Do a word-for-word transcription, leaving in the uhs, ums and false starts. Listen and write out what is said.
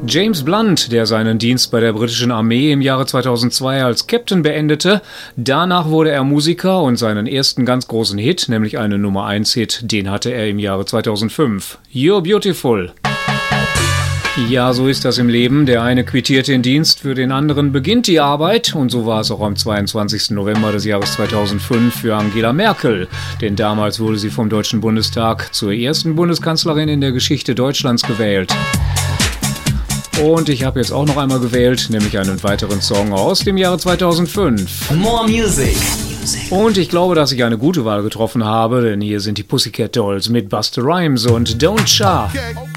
James Blunt, der seinen Dienst bei der britischen Armee im Jahre zweitausendzwei als Captain beendete. Danach wurde er Musiker und seinen ersten ganz großen Hit, nämlich einen Nummer eins Hit, den hatte er im Jahre zweitausendfünf. You're Beautiful. Ja, so ist das im Leben. Der eine quittiert den Dienst, für den anderen beginnt die Arbeit. Und so war es auch am zweiundzwanzigsten November des Jahres zweitausendfünf für Angela Merkel. Denn damals wurde sie vom Deutschen Bundestag zur ersten Bundeskanzlerin in der Geschichte Deutschlands gewählt. Und ich habe jetzt auch noch einmal gewählt, nämlich einen weiteren Song aus dem Jahre zweitausendfünf. More Music. Und ich glaube, dass ich eine gute Wahl getroffen habe, denn hier sind die Pussycat Dolls mit Busta Rhymes und Don't Cha.